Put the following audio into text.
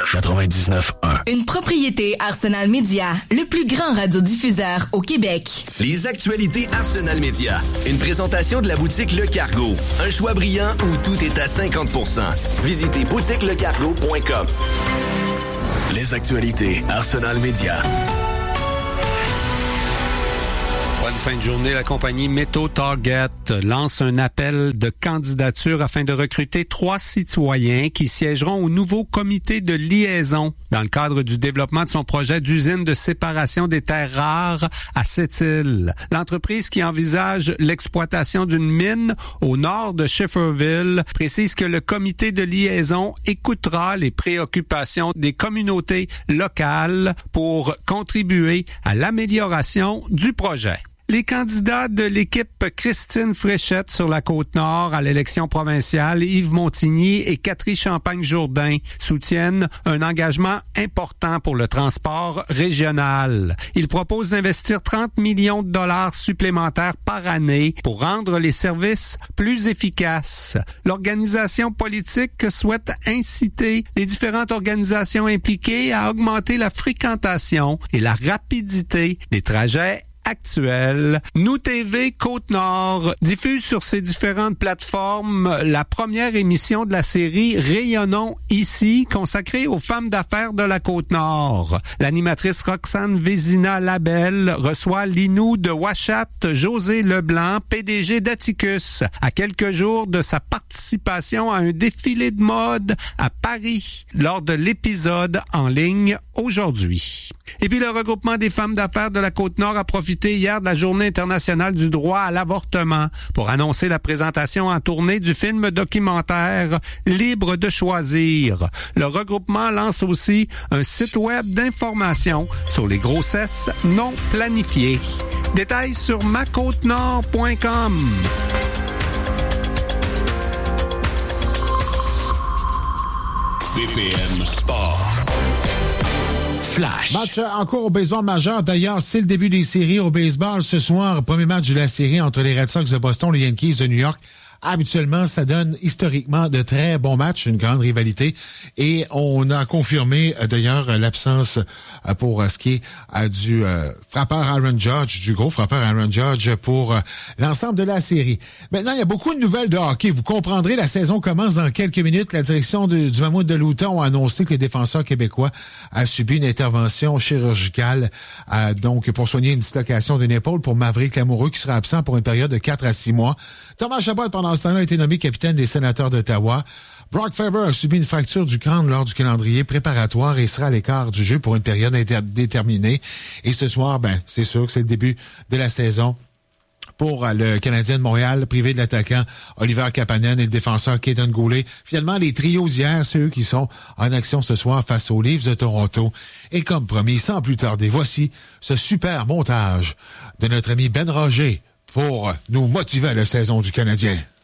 99.1. Une propriété Arsenal Média, le plus grand radiodiffuseur au Québec. Les actualités Arsenal Média. Une présentation de la boutique Le Cargo. Un choix brillant où tout est à 50%. Visitez boutiquelecargo.com. Les actualités Arsenal Média. Bonne fin de journée. La compagnie Métaux Target lance un appel de candidature afin de recruter 3 citoyens qui siégeront au nouveau comité de liaison dans le cadre du développement de son projet d'usine de séparation des terres rares à Sept-Îles. L'entreprise qui envisage l'exploitation d'une mine au nord de Schefferville précise que le comité de liaison écoutera les préoccupations des communautés locales pour contribuer à l'amélioration du projet. Les candidats de l'équipe Christine Fréchette sur la Côte-Nord à l'élection provinciale, Yves Montigny et Catherine Champagne-Jourdain, soutiennent un engagement important pour le transport régional. Ils proposent d'investir 30 millions de dollars supplémentaires par année pour rendre les services plus efficaces. L'organisation politique souhaite inciter les différentes organisations impliquées à augmenter la fréquentation et la rapidité des trajets actuelle. Nous TV Côte-Nord diffuse sur ses différentes plateformes la première émission de la série Rayonnons ici, consacrée aux femmes d'affaires de la Côte-Nord. L'animatrice Roxane Vézina-Labelle reçoit Linou de Ouachat, José Leblanc, PDG d'Atticus, à quelques jours de sa participation à un défilé de mode à Paris lors de l'épisode en ligne aujourd'hui. Et puis le regroupement des femmes d'affaires de la Côte-Nord a profité hier de la Journée internationale du droit à l'avortement pour annoncer la présentation en tournée du film documentaire Libre de choisir. Le regroupement lance aussi un site web d'information sur les grossesses non planifiées. Détails sur macôtenord.com. BPM Sport. Flash. Match en cours au baseball majeur. D'ailleurs, c'est le début des séries au baseball. Ce soir, premier match de la série entre les Red Sox de Boston et les Yankees de New York. Habituellement, ça donne historiquement de très bons matchs, une grande rivalité. Et on a confirmé d'ailleurs l'absence pour ce qui est du frappeur Aaron Judge, du gros frappeur Aaron Judge pour l'ensemble de la série. Maintenant, il y a beaucoup de nouvelles de hockey. Vous comprendrez, la saison commence dans quelques minutes. La direction du Mammouth de Luton a annoncé que le défenseur québécois a subi une intervention chirurgicale donc pour soigner une dislocation d'une épaule pour Maverick Lamoureux qui sera absent pour une période de 4 à 6 mois. Thomas Chabot, pendant ce temps-là, a été nommé capitaine des Sénateurs d'Ottawa. Brock Faber a subi une fracture du crâne lors du calendrier préparatoire et sera à l'écart du jeu pour une période déterminée. Et ce soir, c'est sûr que c'est le début de la saison pour le Canadien de Montréal, privé de l'attaquant Oliver Kapanen et le défenseur Kaden Goulet. Finalement, les trios d'hier, c'est eux qui sont en action ce soir face aux Leafs de Toronto. Et comme promis, sans plus tarder, voici ce super montage de notre ami Ben Roger pour nous motiver à la saison du Canadien.